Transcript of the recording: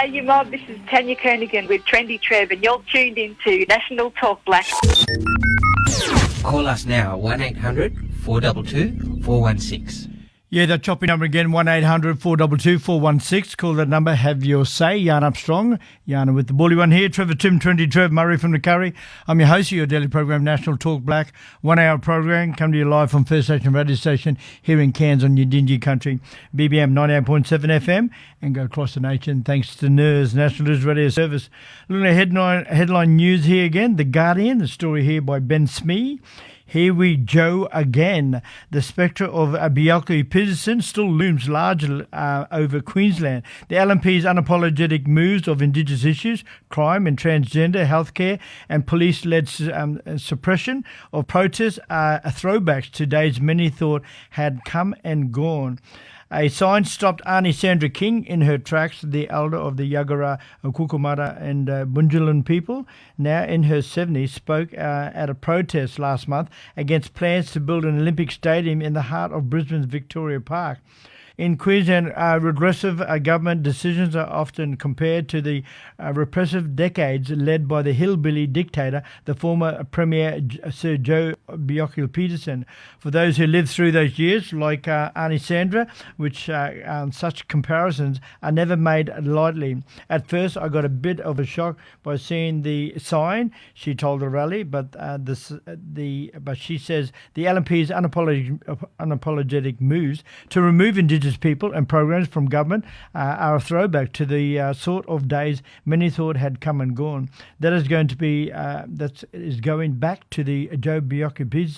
G'day, you mob. This is Tanya Kernigan with Trendy Trev, and you're tuned into National Talk Black. Call us now, 1-800-422-416. Yeah, that choppy number again, 1-800-422-416. Call that number, have your say. Yarn up strong. Yarn with the bully one here. Trevor Tim, Trendy Trev, Murray from the Curry. I'm your host of your daily program, National Talk Black. 1 hour program, come to you live from First Station Radio Station here in Cairns on your dingy country. BBM 98.7 FM and go across the nation thanks to NERS, National News Radio Service. Looking at headline news here again. The Guardian, the story here by Ben Smee. Here we go again. The spectre of Bjelke Petersen still looms large over Queensland. The LNP's unapologetic moves of Indigenous issues, crime and transgender, healthcare and police-led suppression of protests are throwbacks to days many thought had come and gone. A sign stopped Aunty Sandra King in her tracks, the elder of the Yagara, Kukumara and Bundjalung people, now in her 70s, spoke at a protest last month against plans to build an Olympic stadium in the heart of Brisbane's Victoria Park. In Queensland, regressive government decisions are often compared to the repressive decades led by the hillbilly dictator, the former Premier Sir Joe Bjelke Petersen. For those who lived through those years, like Aunty Sandra, which such comparisons are never made lightly. At first, I got a bit of a shock by seeing the sign, she told the rally, but she says the LNP's unapologetic moves to remove Indigenous people and programs from government are a throwback to the sort of days many thought had come and gone. That is going to be going back to the Joe Bjelke